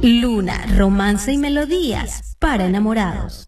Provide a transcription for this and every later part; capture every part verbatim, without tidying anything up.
Luna, romance y melodías para enamorados.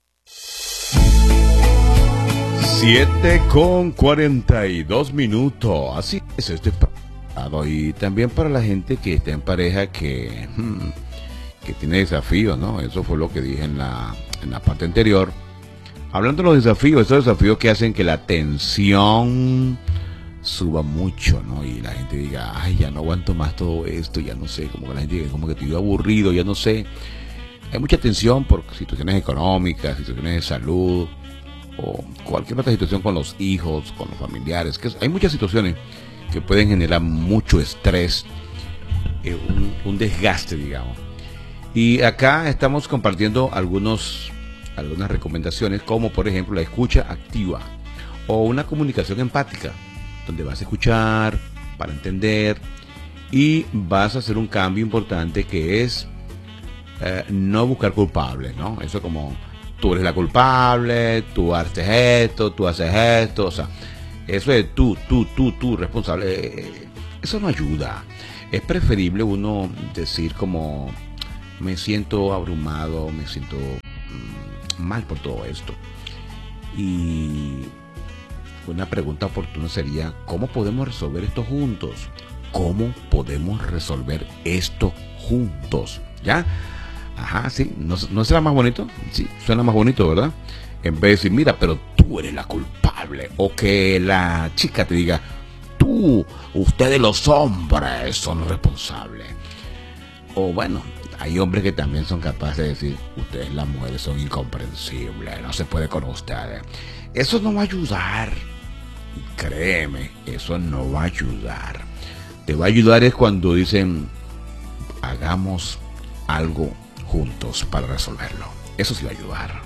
siete con cuarenta y dos minutos. Así es, estoy preparado. Y también para la gente que está en pareja que, hmm, que tiene desafíos, ¿no? Eso fue lo que dije en la, en la parte anterior. Hablando de los desafíos, esos desafíos que hacen que la tensión suba mucho, ¿no? Y la gente diga, ay, ya no aguanto más todo esto, ya no sé, como que la gente diga, como que estoy aburrido, ya no sé. Hay mucha tensión por situaciones económicas, situaciones de salud, o cualquier otra situación con los hijos, con los familiares, que hay muchas situaciones que pueden generar mucho estrés, eh, un, un desgaste, digamos. Y acá estamos compartiendo algunos, algunas recomendaciones, como por ejemplo la escucha activa o una comunicación empática, donde vas a escuchar para entender y vas a hacer un cambio importante que es eh, no buscar culpables, ¿no? Eso como tú eres la culpable, tú haces esto, tú haces esto, o sea, eso es tú, tú, tú, tú responsable, eso no ayuda. Es preferible uno decir como me siento abrumado, me siento mmm, mal por todo esto. Y una pregunta oportuna sería, ¿cómo podemos resolver esto juntos? ¿Cómo podemos resolver esto juntos? ¿Ya? Ajá, sí, ¿no, no será más bonito? Sí, suena más bonito, ¿verdad? En vez de decir, mira, pero tú eres la culpable. O que la chica te diga, tú, ustedes los hombres son los responsables. O bueno, hay hombres que también son capaces de decir, ustedes las mujeres son incomprensibles, no se puede con ustedes. Eso no va a ayudar. Créeme, eso no va a ayudar. Te va a ayudar es cuando dicen, hagamos algo juntos para resolverlo. Eso sí va a ayudar.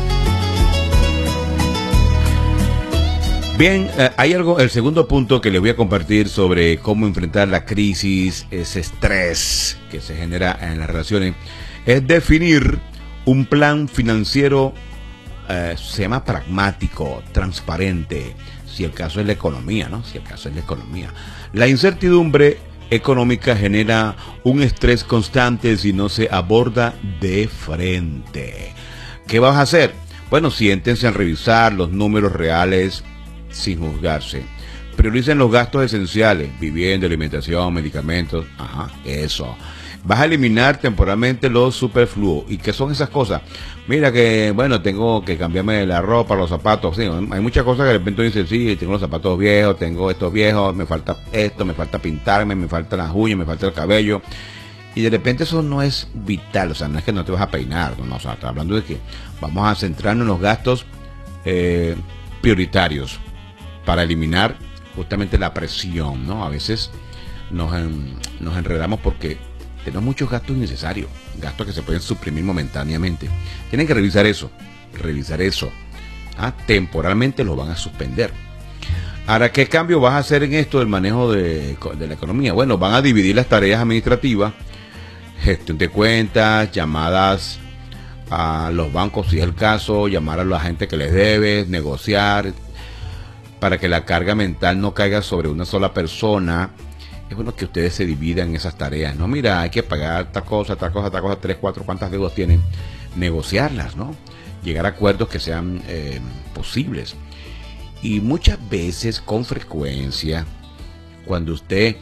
Bien, eh, hay algo, el segundo punto que les voy a compartir sobre cómo enfrentar la crisis, ese estrés que se genera en las relaciones, es definir un plan financiero, eh, se llama pragmático, transparente, si el caso es la economía, ¿no? Si el caso es la economía. La incertidumbre económica genera un estrés constante si no se aborda de frente. ¿Qué vas a hacer? Bueno, siéntense a revisar los números reales sin juzgarse. Prioricen los gastos esenciales, vivienda, alimentación, medicamentos. Ajá, eso. Vas a eliminar temporalmente los superfluos. ¿Y qué son esas cosas? Mira que, bueno, tengo que cambiarme la ropa, los zapatos. Sí, hay muchas cosas que de repente dicen, sí, tengo los zapatos viejos, tengo estos viejos, me falta esto, me falta pintarme, me faltan las uñas, me falta el cabello. Y de repente eso no es vital, o sea, no es que no te vas a peinar, no, o sea, está hablando de que vamos a centrarnos en los gastos eh, prioritarios para eliminar justamente la presión, ¿no? A veces nos, en, nos enredamos porque tenemos muchos gastos innecesarios, gastos que se pueden suprimir momentáneamente. Tienen que revisar eso, revisar eso. ¿Ah? Temporalmente lo van a suspender. Ahora, ¿qué cambio vas a hacer en esto del manejo de, de la economía? Bueno, van a dividir las tareas administrativas, gestión de cuentas, llamadas a los bancos si es el caso, llamar a la gente que les debes, negociar, para que la carga mental no caiga sobre una sola persona. Es bueno que ustedes se dividan en esas tareas, ¿no? Mira, hay que pagar tal cosa, tal cosa, tal cosa, tres, cuatro, ¿cuántas deudas tienen? Negociarlas, ¿no? Llegar a acuerdos que sean eh, posibles. Y muchas veces, con frecuencia, cuando usted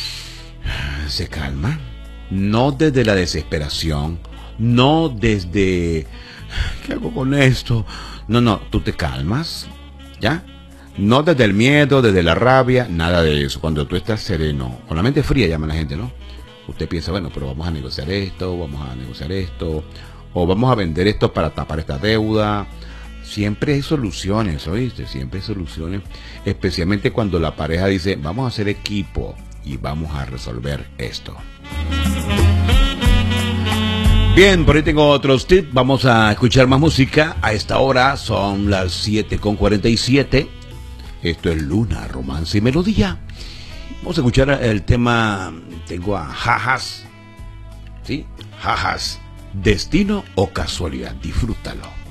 se calma, no desde la desesperación, no desde, ¿qué hago con esto? No, no, tú te calmas, ¿ya? No desde el miedo, desde la rabia, nada de eso. Cuando tú estás sereno, con la mente fría llama la gente, ¿no? Usted piensa, bueno, pero vamos a negociar esto, vamos a negociar esto, o vamos a vender esto para tapar esta deuda. Siempre hay soluciones, ¿oíste? Siempre hay soluciones, especialmente cuando la pareja dice, vamos a hacer equipo y vamos a resolver esto. Bien, por ahí tengo otros tips. Vamos a escuchar más música. A esta hora son las siete con cuarenta y siete. Esto es Luna, romance y melodía. Vamos a escuchar el tema. Tengo a Jajas. ¿Sí? Jajas. Destino o casualidad. Disfrútalo.